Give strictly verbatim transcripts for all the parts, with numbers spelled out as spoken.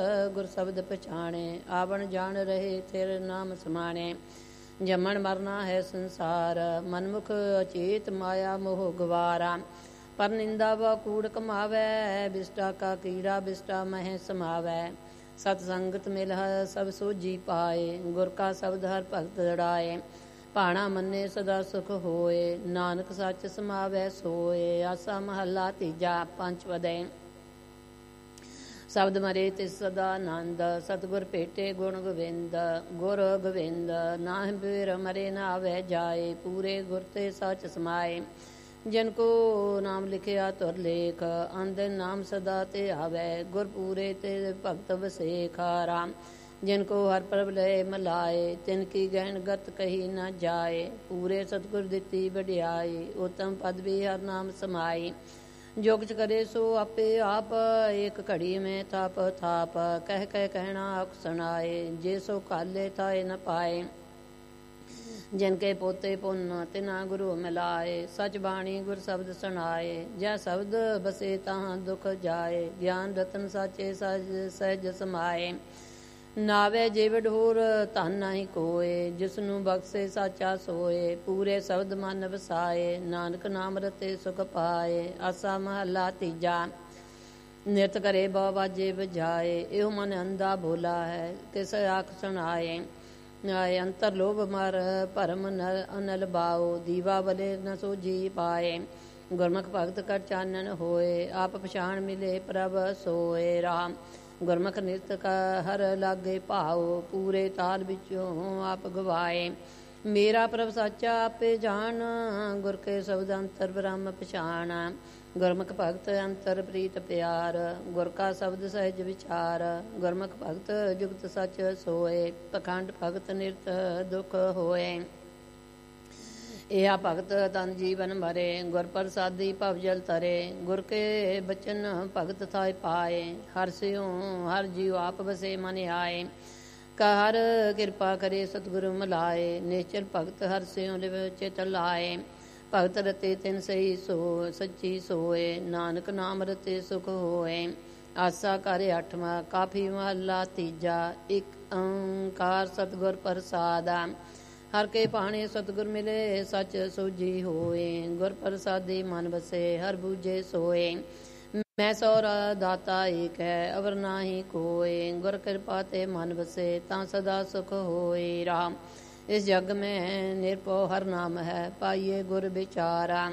ਗੁਰ ਸ਼ਬਦ ਪਛਾਣੇ। ਆਵਣ ਜਾਣ ਰਹੇ ਤੇਰੇ ਨਾਮ ਸਮਾਣੇ। ਜੰਮਣ ਮਰਨਾ ਹੈ ਸੰਸਾਰ, ਮਨਮੁਖ ਅਚੇਤ ਮਾਇਆ ਮੋਹ ਗਵਾਰਾ। ਪਰ ਨਿੰਦਾ ਵਾ ਕੂੜ ਕਮਾਵੈ, ਬਿਸਟਾ ਕਾ ਕੀੜਾ ਬਿਸਟਾ ਮਹਿ ਸਮਾਵੈ। ਸਤ ਸੰਗਤ ਮਿਲ ਸਭ ਸੋਝੀ ਪਾਏ, ਗੁਰ ਕਾ ਸ਼ਬਦ ਹਰ ਭਗਤ ਦੜਾਏ। ਭਾਣਾ ਮੰਨੇ ਸਦਾ ਸੁਖ ਹੋਏ, ਨਾਨਕ ਸੱਚ ਸਮਾਵੈ ਸੋਏ। ਆਸਾ ਮਹੱਲਾ ਤੀਜਾ ਪੰਚ ਪਦੈ। ਸ਼ਬਦ ਮਰੇ ਤਿਸ ਸਦਾ ਆਨੰਦ, ਸਤਿਗੁਰ ਭੇਟੇ ਗੁਣ ਗੋਬਿੰਦ। ਗੁਰ ਗੋਬਿੰਦ ਨਾਹਿ ਬਿਰ ਮਰੇ ਨਾ ਆਵੈ ਜਾਏ, ਪੂਰੇ ਗੁਰ ਤੇ ਸਚ ਸਮਾਏ। ਜਿਨ ਕੋ ਨਾਮ ਲਿਖਿਆ ਤੁਰ ਲੇਖ, ਅੰਦਿਨ ਨਾਮ ਸਦਾ ਤੇ ਆਵੈ। ਗੁਰ ਪੂਰੇ ਤੇ ਭਗਤ ਵਸੇਖ ਰਾਮ। ਜਿਨ ਕੋ ਹਰ ਪ੍ਰਭ ਲਏ ਮਲਾਏ, ਤਿਨ ਕੀ ਗਹਿਣ ਗਤ ਕਹੀ ਨਾ ਜਾਏ। ਪੂਰੇ ਸਤਿਗੁਰ ਦਿੱਤੀ ਵਡਿਆਈ, ਉਤਮ ਪਦ ਵੀ ਹਰ ਨਾਮ ਸਮਾਈ। ਜੋ ਕੁਛ ਕਰੇ ਸੋ ਆਪੇ ਆਪ, ਇੱਕ ਘੜੀ ਮੈਂ ਥਾਪ ਥਾਪ। ਕਹਿ ਕਹਿ ਕਹਿਣਾ ਆਖ ਸੁਣਾਏ, ਜੇ ਸੋ ਕਾਲੇ ਥਾਏ ਨ ਪਾਏ। ਜਿਨ ਕੇ ਪੋਤੇ ਪੁੰਨ ਤਿਨਾ ਗੁਰੂ ਮਿਲਾਏ, ਸਚ ਬਾਣੀ ਗੁਰ ਸ਼ਬਦ ਸੁਣਾਏ। ਜੈ ਸ਼ਬਦ ਬਸੇ ਤਾਂ ਦੁਖ ਜਾਏ, ਗਿਆਨ ਰਤਨ ਸਾਚੇ ਸਜ ਸਹਿਜ ਸਮਾਏ। ਨਾਵੇ ਜਿਵ ਢੋਰ ਧਨ ਨਹੀਂ ਕੋਏ, ਜਿਸਨੂੰ ਬਖਸ਼ੇ ਸਾਚਾ ਸੋਏ। ਪੂਰੇ ਸ਼ਬਦ ਮਨ ਵਸਾਏ, ਨਾਨਕ ਨਾਮ ਰਤੇ ਸੁਖ ਪਾਏ। ਆਸਾ ਮਹੱਲਾ ਤੀਜਾ। ਨਿਤ ਕਰੇ ਬਹੁ ਬਾਜੇ ਬਜਾਏ, ਇਹੋ ਮਨ ਅੰਧਾ ਭੋਲਾ ਹੈ, ਕਿਸ ਆਖ ਸੁਣਾਏ। ਆਏ ਅੰਤਰ ਲੋਭ ਮਰ ਭਰਮ ਨਰ ਅਨਲ ਬਾਓ, ਦੀਵਾ ਬਲੇ ਨ ਸੋਝੀ ਪਾਏ। ਗੁਰਮੁਖ ਭਗਤ ਕਰ ਚਾਨਣ ਹੋਏ, ਆਪ ਪਛਾਣ ਮਿਲੇ ਪ੍ਰਭ ਸੋਏ ਰਾਮ। ਗੁਰਮੁਖ ਨਿਰਤ ਕਾ ਹਰ ਲਾਗੇ ਭਾਓ, ਪੂਰੇ ਤਾਲ ਵਿੱਚੋਂ ਆਪ ਗਵਾਏ। ਮੇਰਾ ਪ੍ਰਭ ਸਾਚਾ ਆਪੇ ਜਾਣ, ਗੁਰ ਕੇ ਸ਼ਬਦ ਅੰਤਰ ਬ੍ਰਹਮ ਪਛਾਣ। ਗੁਰਮੁਖ ਭਗਤ ਅੰਤਰ ਪ੍ਰੀਤ ਪਿਆਰ, ਗੁਰ ਕਾ ਸ਼ਬਦ ਸਹਿਜ ਵਿਚਾਰ। ਗੁਰਮੁਖ ਭਗਤ ਜੁਗਤ ਸਚ ਸੋਏ, ਪਖੰਡ ਭਗਤ ਨਿਰਤ ਦੁਖ ਹੋਏ। ਇਹਾ ਭਗਤ ਤਨ ਜੀਵਨ ਮਰੇ, ਗੁਰ ਪ੍ਰਸਾਦੀ ਭਵ ਜਲ ਤਰੇ। ਗੁਰ ਕੇ ਬਚਨ ਭਗਤ ਥਾਇ ਪਾਏ, ਹਰ ਸਿਉ ਹਰ ਜੀਉ ਆਪ ਵਸੇ ਮਨ ਆਏ। ਹਰ ਕਿਰਪਾ ਕਰੇ ਸਤਿਗੁਰੂ ਮਿਲਾਏ, ਨਿਸ਼ਚਲ ਭਗਤ ਹਰ ਸਿਉ ਲਿਵ ਚਿਤ ਲਾਏ। ਭਗਤ ਰਤੇ ਤਿਨ ਸਹੀ ਸੋ ਸੱਚੀ ਸੋਏ, ਨਾਨਕ ਨਾਮ ਰਤੇ ਸੁਖ ਹੋਏ। ਆਸਾ ਘਰ ਅੱਠਵਾਂ। ਕਾਫੀ ਮਹੱਲਾ ਤੀਜਾ। ਇੱਕ ਓਂਕਾਰ ਸਤਿਗੁਰ ਪ੍ਰਸਾਦਾ। ਹਰ ਕੇ ਭਾਣੇ ਸਤਿਗੁਰ ਮਿਲੇ, ਸਚ ਸੋਝੀ ਹੋਏ। ਗੁਰ ਪ੍ਰਸਾਦੀ ਮਨ ਵਸੇ, ਹਰ ਬੂਝੇ ਸੋਏ। ਮੈਂ ਸੋਰਾ ਦਾਤਾ ਏਕ ਹੈ, ਅਵਰ ਨਾਹੀ ਕੋਏ। ਗੁਰ ਕਿਰਪਾ ਤੇ ਮਨ ਵਸੇ, ਤਾਂ ਸਦਾ ਸੁਖ ਹੋਏ ਰਾਮ। ਇਸ ਜਗ ਮੈਂ ਨਿਰਭਉ ਹਰ ਨਾਮ ਹੈ, ਪਾਈਏ ਗੁਰ ਵਿਚਾਰਾ।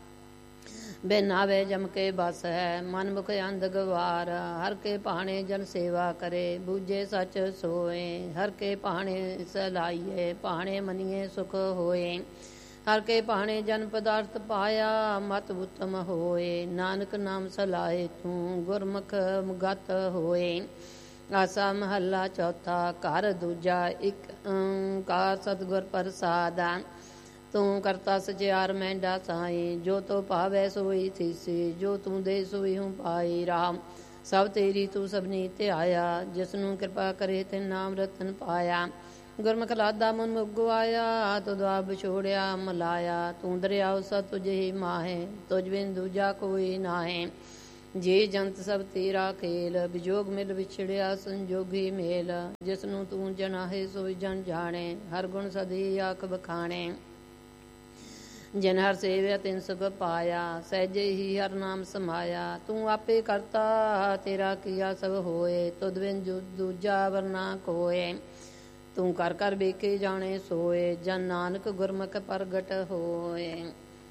ਬਿਨ ਆਵੇ ਜਮ ਕੇ ਬਸ ਹੈ, ਮਨ ਮੁਖ ਅੰਧ ਗਵਾਰ। ਹਰ ਕੇ ਭਾਣੇ ਜਨ ਸੇਵਾ ਕਰੇ, ਬੂਝੇ ਸਚ ਸੋਏ। ਹਰ ਕੇ ਭਾਣੇ ਸਲਾਈਏ, ਭਾਣੇ ਮਨੀਏ ਸੁਖ ਹੋਏ। ਹਰ ਕੇ ਭਾਣੇ ਜਨ ਪਦਾਰਥ ਪਾਇਆ, ਮਤ ਉਤਮ ਹੋਏ। ਨਾਨਕ ਨਾਮ ਸਲਾਏ ਤੂੰ, ਗੁਰਮੁਖ ਗਤ ਹੋਏ। ਆਸਾ ਮਹੱਲਾ ਚੌਥਾ। ਘਰ ਦੂਜਾ। ਇੱਕ ਓਂਕਾਰ ਸਤਿਗੁਰ ਪ੍ਰਸਾਦਾ। ਤੂੰ ਕਰਤਾ ਸਚਿਆਰ ਮਹਿੰਡਾ ਸਾਈ, ਜੋ ਤੋ ਭਾਵੈ ਸੋਈ ਥੀਸੀ। ਜੋ ਤੂੰ ਦੇ ਸੋਈ ਹੂੰ ਪਾਈ ਰਾਮ। ਸਭ ਤੇਰੀ ਤੂੰ ਸਭਨੀ ਧਿਆਇਆ, ਜਿਸਨੂੰ ਕਿਰਪਾ ਕਰੇ ਤਿਨ ਨਾਮ ਰਤਨ ਪਾਇਆ। ਗੁਰਮੁਖ ਲਾਦਾ ਮਨ ਮੁਖ ਗਵਾਇਆ, ਤੁਧ ਆਪ ਵਿਛੋੜਿਆ ਮਲਾਇਆ। ਤੂੰ ਦਰਿਆਉ ਸਤ ਤੁਝੇ ਹੀ ਮਾਹੇ, ਤੁਝ ਬਿਨ ਦੂਜਾ ਕੋਈ ਨਾਹੇ। ਜੇ ਜੰਤ ਸਭ ਤੇਰਾ ਖੇਲ, ਵਿਜੋਗ ਮਿਲ ਵਿਛੜਿਆ ਸੰਜੋਗੀ ਮੇਲ। ਜਿਸਨੂੰ ਤੂੰ ਜਨਾਹੇ ਸੋਈ ਜਨ ਜਾਣੇ, ਹਰ ਗੁਣ ਸਦੀ ਆਖ ਬਖਾਣੇ। ਜਿਨ ਹਰ ਸੇਵਿਆ ਤਿਨ ਸੁਖ ਪਾਇਆ, ਸਹਿਜੇ ਹੀ ਹਰ ਨਾਮ ਸਮਾਇਆ। ਤੂੰ ਆਪੇ ਕਰਤਾ ਤੇਰਾ ਕੀਆ ਸਭ ਹੋਏ, ਤੁਧ ਬਿਨ ਦੂਜਾ ਵਰਨਾ ਕੋਏ। ਤੂੰ ਕਰ ਕਰ ਵੇਖੇ ਜਾਣੇ ਸੋਏ, ਜਨ ਨਾਨਕ ਗੁਰਮੁਖ ਪ੍ਰਗਟ ਹੋਏ।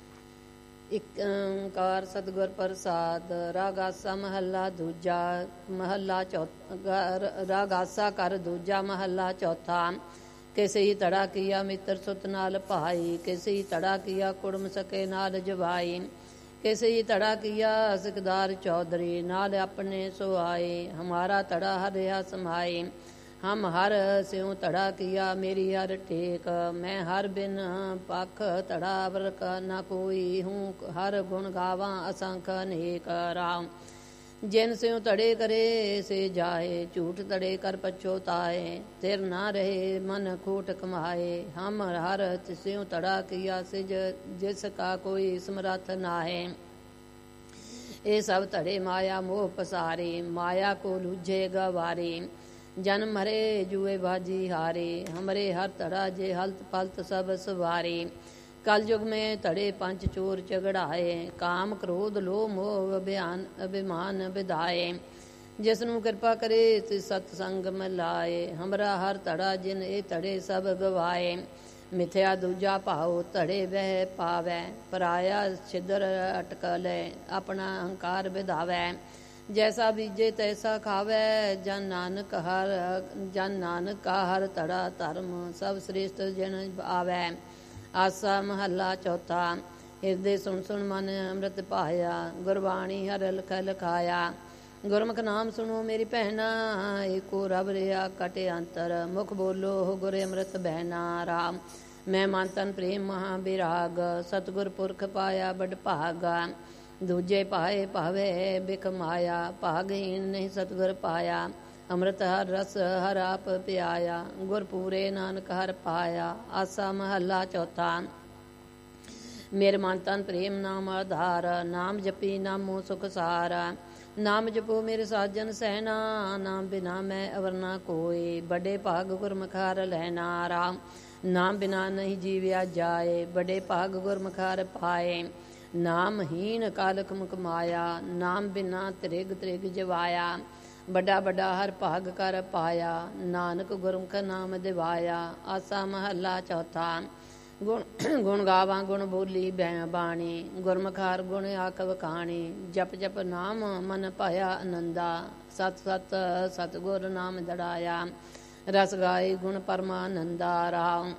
ਇੱਕ ਓਂਕਾਰ ਸਤਿਗੁਰ ਪ੍ਰਸਾਦ। ਰਾਗਾਸਾ ਮਹੱਲਾ ਦੂਜਾ। ਮਹੱਲਾ ਚੌਥਾ। ਰਾਗਾਸਾ ਕਰ ਦੂਜਾ ਮਹੱਲਾ ਚੌਥਾ। ਕਿਸੇ ਹੀ ਤੜਾ ਕੀਆ ਮਿੱਤਰ ਸੁਤ ਨਾਲ ਭਾਈ, ਕਿਸੇ ਹੀ ਤੜਾ ਕੀਆ ਕੁੜਮ ਸਕੇ ਨਾਲ ਜਵਾਈ। ਕਿਸੇ ਹੀ ਤੜਾ ਕੀਆ ਸਿਕਦਾਰ ਚੌਧਰੀ, ਨਾਲ ਆਪਣੇ ਸੋ ਆਏ। ਹਮਾਰਾ ਤੜਾ ਹਰ ਰਿਹਾ ਸਮਾਏ, ਹਮ ਹਰ ਸਿਉ ਤੜਾ ਕੀਆ ਮੇਰੀ ਹਰ ਟੇਕ। ਮੈਂ ਹਰ ਬਿਨ ਪਖ ਤੜਾ ਅਵਰ ਕਾ ਨਾ ਕੋਈ ਹੂੰ, ਹਰ ਗੁਣ ਗਾਵਾਂ ਅਸੰਖ ਅਨੇਕ ਰਾਮ। ਜਿਨ ਸਿਉ ਤੜੇ ਕਰੇ ਸੇ ਜਾਏ, ਝੂਠ ਤੜੇ ਕਰ ਪਛੋਤਾਏ। ਤਿਰ ਨਾ ਰਹੇ ਮਨ ਖੂਟ ਕਮਾਏ, ਹਮ ਹਰ ਸਿਉ ਤੜਾ ਕੀਆ ਸਿਜ, ਜਿਸ ਕਾ ਕੋਈ ਸਮਰਥ ਨਾਹੇ। ਇਹ ਸਭ ਧੜੇ ਮਾਇਆ ਮੋਹ ਪਸਾਰੇ, ਮਾਇਆ ਕੋ ਲੂਝੇ ਗਵਾਰੇ। ਜਨ ਮਰੇ ਜੂਏ ਬਾਜੀ ਹਾਰੇ, ਹਮਰੇ ਹਰ ਧੜਾ ਜੇ ਹਲਤ ਪਲਤ ਸਭ ਸਵਾਰੇ। कल युग में धड़े पंच चोर झगड़ाए, काम क्रोध लोभ मोह अभियान अभिमान विधाए। जिसनू कृपा करे तिस सतसंग मिलाए, हमरा हर धड़ा जिन ए धड़े सब गवाए। मिथ्या दूजा भाव धड़े वह पावै, पराया छिद्र अटकलै अपना अहंकार विधावै। जैसा बीजे तैसा खावै, जन नानक हर जन नानक का हर धड़ा धर्म सब श्रेष्ठ जिन आवै। आसा महला चौथा। हिरदे सुन सुन मन अमृत पाया, गुरबाणी हर लख लखाया। गुरमुख नाम सुनो मेरी भैना, एको रब रिया कटे अंतर। मुख बोलो गुर अमृत बहना राम, मैं मन तन प्रेम महा विराग। सतगुर पुरख पाया बड़ भागा, दूजे पाए भावे बिख माया। भागहीन नहीं सतगुर पाया, अमृत हर रस हर आप पियाया। गुर पूरे नानक हर पाया। आसा महला चौथा। मेरे मन तन प्रेम नाम आधार, नाम जपी नामो सुख सारा। नाम जपो मेरे साजन सहना, नाम बिना मैं अवर ना कोई। बड़े भाग गुरमुखार लहना राम, नाम बिना नहीं जीव्या जाए। बड़े भाग गुरमुखार पाए, नामहीन कालख मुख माया। नाम बिना त्रिग त्रिग जवाया, बड़ा बड़ा हर भाग कर पाया। नानक गुरमुख नाम दिवाया। आसा महला चौथा। गुण गुण गावा गुण बोली बाणी, गुरमुख हर गुण आख वखाणी। जप जप नाम मन पाया आनंदा, सत सत सतगुर नाम दड़ाया। रस गाए गुण परमानंदा राम,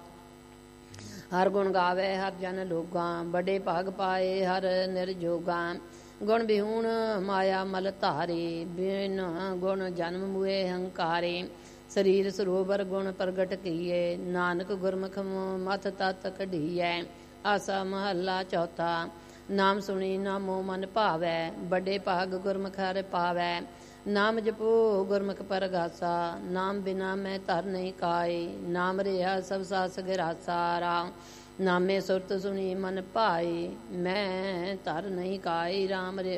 हर गुण गावे हर जन लोगा। बड़े भाग पाए हर निर्जोगा। गुण बिहूण माया मल धारे, बिन गुण जन्म मुए हंकारे। शरीर सरोवर गुण प्रगट किए, नानक गुरमुख मथ तत कढीए। आसा महला चौथा। नाम सुनी नामो मन भावै, बड़े भाग गुरमुख हर पावै। नाम जपो गुरमुख परगासा, नाम बिना मैं धर नहीं काए। नाम रिहा सब सास गिरासा राम, नामे सुरत सुनी मन भाए। मैं धर नहीं काई राम रे।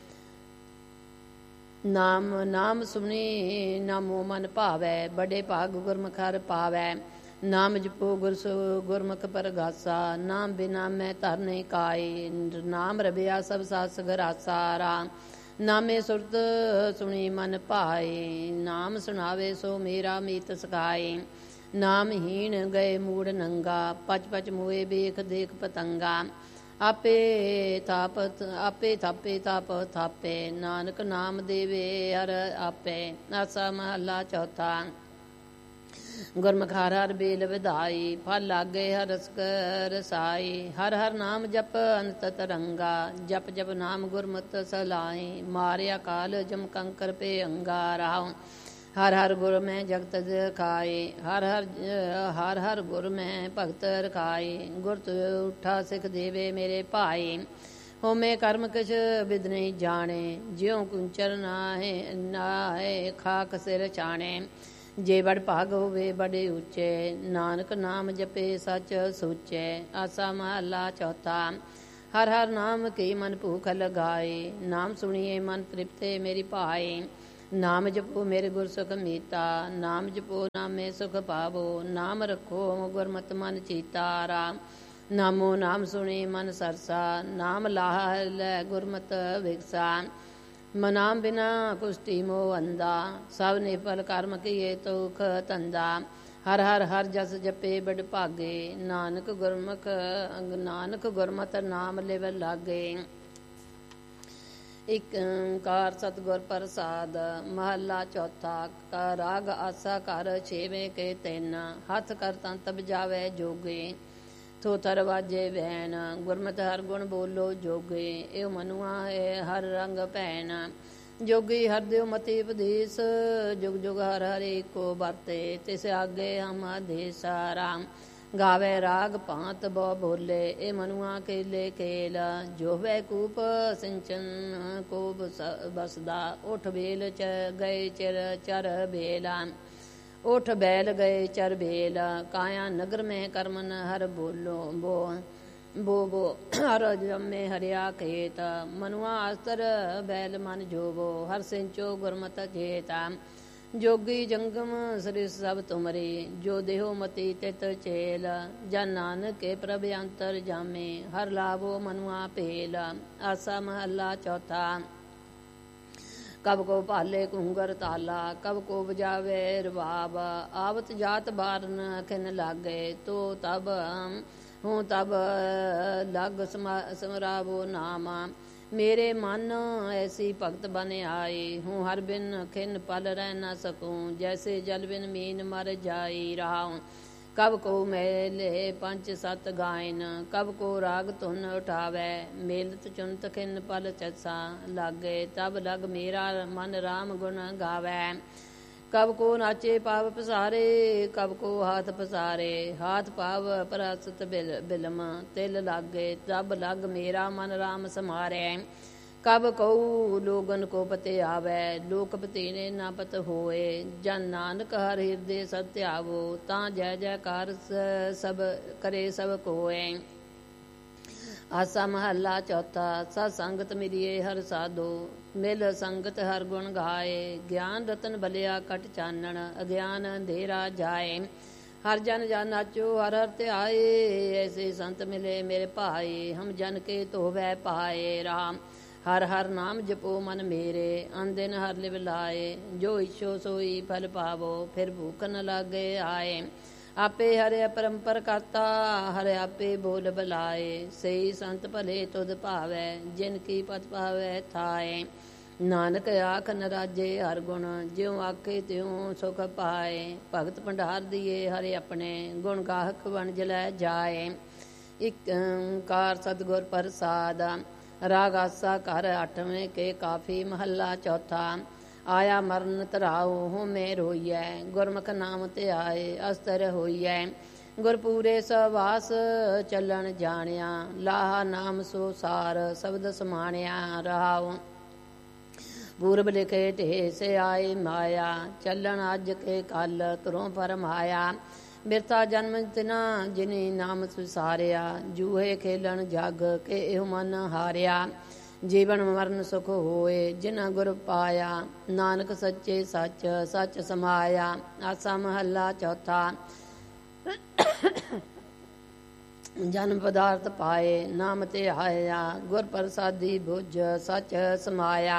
नाम नाम सुनी नामो मन भावै, बड़े भाग गुरमुख हर पावै। नाम जपो गुर गुरमुख परगासा, नाम बिना मैं धर नहीं काए। नाम रबिया सब सास गरासा राम, नामे सुरत सुनी मन भाए। नाम सुनावे सो मेरा मीत सखाए। नामहीन गए मूड़ नंगा, पच पच मुए बेख देख पतंगा। आपे थाप आपे थापे ताप थापे, नानक नाम देवे हर आपे। आसा महला चौथा। गुरमुख हर हर बेल विधाई, फल लागे हर रस रसाई। हर हर नाम जप अनत तरंगा, जप जप नाम गुरमत सलाई। मारिया काल जम कंकर पे अंगा राम, हर हर गुर में जगत खाए। हर हर हर हर गुर में भगत रखाए। गुर उठा सिख देवे मेरे भाई, होमे कर्म किश विद नहीं जाने। ज्यों कुंचर नाहे नाहे खाक सिर छाणे। जे बड़ भाग होवे बड़े उच्चे, नानक नाम जपे सच सोचे। आसा महला चौथा। हर हर नाम की मन भूख लगाए, नाम सुनिए मन तृप्ते मेरी भाई। नाम जपो मेरे गुर सुख मीता, नाम जपो नामे सुख पावो। नाम रखो गुरमत मन चीता राम, नामो नाम सुनी मन सरसा। नाम लाह लै गुरमत विकसा, मनाम बिना कुष्टि मोह अंधा। सब निफल कर्म किए तुख धंधा, हर हर हर जस जपे बड़ भागे। नानक गुरमुख नानक गुरमत नाम लिव लागे। एक ओंकार सतगुर प्रसाद। महला चौथा। का राग आसा कर छेवें के तिन, हथ कर तंत बजावे जोगे। थोथर वाजे वैन, गुरमत हर गुण बोलो जोगे। एव मनुआ है हर रंग भैन, जोगी हर देव मति उपदेश। जुग जुग हर हर एको बरते, तिस आगे हम आदेश राम। गावे राग भांत बो बोले, ए मनुआ केले केल। जो वै कूप सिंचन को बसदा, उठ बेल च गए चिर चर बेला। उठ बैल गए चर बेल, काया नगर में कर्मन हर बोलो बो। ਬੋ ਬੋ ਹਰ ਜੰਮੇ ਹਰਿਆ ਖੇਤ ਮਨੁਆ ਅਸਤਰ ਬੈਲ ਮਨ ਜੋਬੋ ਹਰ ਸਿੰਚੋ ਗੁਰਮਤ ਚੇਤਾ ਜੋਗੀ ਜੰਗਮ ਸ੍ਰਿ ਸਭ ਤੁਮਰੇ ਜੋ ਦੇਹੋ ਮਤੀ ਤਿਤ ਚੇਲ ਜਨ ਨਾਨਕ ਕੇ ਪ੍ਰਭ ਅੰਤਰ ਜਾਮੇ ਹਰ ਲਾਭੋ ਮਨੁਆ ਭੇਲ। ਆਸਾ ਮਹੱਲਾ ਚੌਥਾ। ਕਬ ਕੋ ਭਾਲੇ ਘੂੰਗਰ ਤਾਲਾ ਕਬ ਕੋ ਬਜਾਵੇ ਰਬਾਬ ਆਵਤ ਜਾਤ ਬਾਰਨ ਖਿਨ ਲਾਗੇ ਤੋ ਤਬ ਹੂੰ ਤਬ ਲਗ ਸਮਰਾਵੋ ਨਾਮਾ ਮੇਰੇ ਮਨ ਐਸੀ ਭਗਤ ਬਨ ਆਏ ਹੂੰ ਹਰ ਬਿਨ ਖਿਨ ਪਲ ਰਹਿ ਨ ਸਕੂੰ ਜੈਸੇ ਜਲ ਬਿਨ ਮੀਨ ਮਰ ਜਾਈ ਰਹਾਉ। ਕਬ ਕੋ ਮੈਲੇ ਪੰਚ ਸਤ ਗਾਇਨ ਕਬ ਕੋ ਰਾਗ ਧੁਨ ਉਠਾਵੈ ਮੇਲਤ ਚੁੰਤ ਖਿਨ ਪਲ ਚਸਾ ਲਾਗੇ ਤਬ ਲਗ ਮੇਰਾ ਮਨ ਰਾਮ ਗੁਣ ਗਾਵੈ। ਕਬ ਕੋ ਨਾਚੇ ਪਾਵ ਪਸਾਰੇ ਕਬ ਕੋ ਹਾਥ ਪਸਾਰੇ ਹਾਥ ਪਾਵ ਪਰਸਤ ਬਿਲ ਬਿਲਮ ਤਿਲ ਲਾਗੇ ਤਬ ਲਗ ਮੇਰਾ ਮਨ ਰਾਮ ਸਮਾਰੈ। ਕਬ ਕਉ ਲੋਗਨ ਕੋ ਪਤੇ ਆਵੈ ਲੋਕ ਪਤੀ ਨੇ ਨਾ ਪਤ ਹੋਏ ਜਨ ਨਾਨਕ ਹਰ ਹਿਰਦੇ ਸਤ ਧਿਆਵੋ ਤਾਂ ਜੈ ਜੈਕਾਰ ਸਭ ਕਰੇ ਸਭ ਕੋਏ। ਆਸਾ ਮਹੱਲਾ ਚੌਥਾ। ਸਤ ਸੰਗਤ ਮਿਲੀਏ ਹਰ ਸਾਧੋ ਮਿਲ ਸੰਗਤ ਹਰ ਗੁਣ ਗਾਏ ਗਿਆਨ ਰਤਨ ਬਲਿਆ ਕਟ ਚਾਨਣ ਅਗਿਆਨ ਅੰਧੇਰਾ ਜਾਏ। ਹਰ ਜਨ ਜਨ ਨਾਚੋ ਹਰ ਹਰ ਧਿਆਏ ਐਸੇ ਸੰਤ ਮਿਲੇ ਮੇਰੇ ਭਾਏ ਹਮ ਜਨ ਕੇ ਧੋਵੈ ਪਾਏ ਰਾਮ। ਹਰ ਹਰ ਨਾਮ ਜਪੋ ਮਨ ਮੇਰੇ ਅਨਦਿਨ ਹਰ ਲਿਵ ਲਾਏ ਜੋ ਇਛੋ ਸੋਈ ਫਲ ਪਾਵੋ ਫਿਰ ਭੂਖ ਨ ਲਾਗੇ ਆਏ। ਆਪੇ ਹਰਿ ਪਰੰਪਰ ਕਰਤਾ ਹਰਿ ਆਪੇ ਬੋਲ ਬਲਾਏ ਸਹੀ ਸੰਤ ਭਲੇ ਤੁਧ ਭਾਵੈ ਜਿਨ ਕੀ ਪਤ ਪਾਵੈ ਥਾਏ। ਨਾਨਕ ਆਖ ਨ ਰਾਜੇ ਹਰ ਗੁਣ ਜਿਉ ਆਖੇ ਤਿਉ ਸੁਖ ਪਾਏ ਭਗਤ ਭੰਡਾਰ ਦੀਏ ਹਰਿ ਆਪਣੇ ਗੁਣ ਗਾਹਕ ਵਣਜ ਲੈ ਜਾਏ। ਇਕ ਓੰਕਾਰ ਸਤਿਗੁਰ ਪ੍ਰਸਾਦ। ਰਾਗ ਆਸਾ ਘਰ ਅੱਠਵੇਂ ਕੇ ਕਾਫੀ ਮਹੱਲਾ ਚੌਥਾ। ਆਇਆ ਮਰਨ ਧਰਾਓ ਹੋਮੇ ਰੋਈਐ ਗੁਰਮੁਖ ਨਾਮ ਤੇ ਆਏ ਅਸਤਰ ਹੋਈਐ। ਗੁਰਪੂਰੇ ਸਵਾਸ ਚੱਲਣ ਜਾਣਿਆ ਲਾਹਾ ਨਾਮ ਸੋ ਸਾਰ ਸ਼ਬਦ ਸਮਾਣਿਆ ਰਹਾਉ। ਪੂਰਬ ਲਿਖੇ ਢੇਸੇ ਆਏ ਮਾਇਆ ਚੱਲਣ ਅੱਜ ਕੇ ਕੱਲ ਤੁਰੋਂ ਫਰਮਾਇਆ। ਬਿਰਥਾ ਜਨਮ ਤਿਨਾ ਜਿਨੀ ਨਾਮ ਸੁਸਾਰਿਆ ਜੂਹੇ ਖੇਲਣ ਜਗ ਕੇ ਇਹੋ ਮਨ ਹਾਰਿਆ। ਜੀਵਨ ਮਰਨ ਸੁਖ ਹੋਏ ਜਿਨਾ ਗੁਰ ਪਾਇਆ ਨਾਨਕ ਸੱਚੇ ਸੱਚ ਸੱਚ ਸਮਾਇਆ। ਆਸਾ ਮਹੱਲਾ ਚੌਥਾ। ਜਨਮ ਪਦਾਰਥ ਪਾਏ ਨਾਮ ਤੇ ਆਇਆ ਗੁਰ ਪ੍ਰਸਾਦੀ ਬੁਝ ਸੱਚ ਸਮਾਇਆ।